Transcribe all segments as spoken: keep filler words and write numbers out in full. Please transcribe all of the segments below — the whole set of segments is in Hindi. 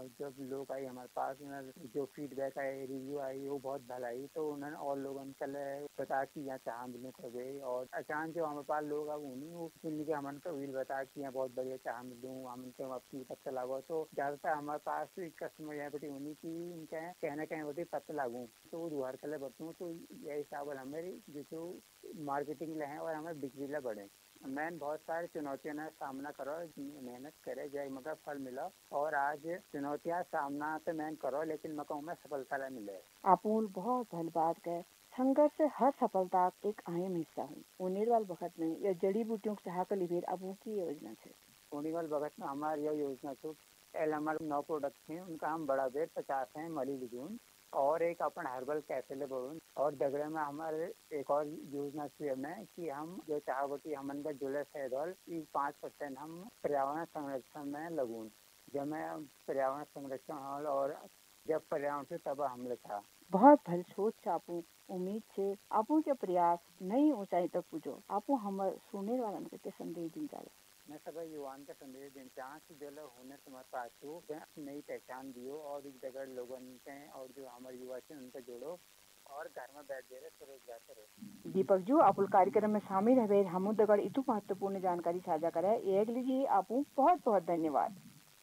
और जब लोग आए हमारे पास जो फीडबैक आए रिव्यू आई वो बहुत भला आई तो उन्होंने और लोगों कल बता कि यहाँ चाह मिलने कर गए और अचानक जो हमारे पास लोग अब उन्हीं वो सुन के हमन को विल बता कि यहाँ बहुत बढ़िया चाह मिलूँ हम उनके आपकी पत्ता लागो तो ज़्यादातर हमारे पास कस्टमर यहाँ बेटी उन्हीं की इनका कहना कहें बेटी पत्ता लागू तो दुहार कल बतूँ तो यही हिसाब हमारी जो मार्केटिंग है और हमें बिक्री ला बढ़े मैंने बहुत सारी चुनौतियों का सामना करो मेहनत करे जय मगर फल मिला और आज चुनौतियां सामना तो मैंने करो लेकिन मको में सफलता मिले। अपूल बहुत धन्यवाद कह संघर्ष से हर सफलता एक अहम हिस्सा है उन्नीस वाल वक्त में यह जड़ी बूटियों के सहायता लिबेर अबू की योजना है उन्नीस वाल वक्त में हमारी यह योजना छो एल हमारे नौ प्रोडक्ट हैं उनका हम बड़ा बेर पचास हैं मली लिजून और एक अपन हर्बल कैफे बोलूँ और दगड़े में हमारे एक और योजना थी में कि हम जो चाहवती हमन का जुड़े सैदल पाँच परसेंट हम पर्यावरण संरक्षण में लगूँ जब मैं पर्यावरण संरक्षण हल और जब पर्यावरण से तब हमले था बहुत भल सोच आपू उम्मीद से आपू के प्रयास नई ऊंचाई तक पूजो आपू हम सुने वालन के संदेश दिन जाए मैं सब युवाओं का संदेश देना चाहूँ कि जो लोग होने तुम्हारे पास हो नई पहचान दियो और एक जगह लोगों के और जो हमारे युवा से उनसे जोड़ो और घर में बैठ गए स्वरोजगार करो। दीपक जी आप कार्यक्रम में शामिल रहे हम दगड़ इतु महत्वपूर्ण जानकारी साझा करे एक लीजिए आपू बहुत बहुत धन्यवाद।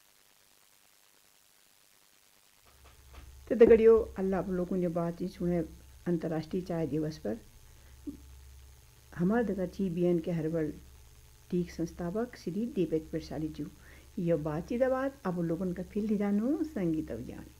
तो दगड़ियों अल्लाह आप लोगों ने बातचीत सुने अंतर्राष्ट्रीय चाय दिवस पर हमारे दगड़ जी बी एन के हर्बल टीक संस्थापक श्री दीपक प्रसादी जी यह बातचीत बाद अब लोगों का फिर जानू संगीत अभियान।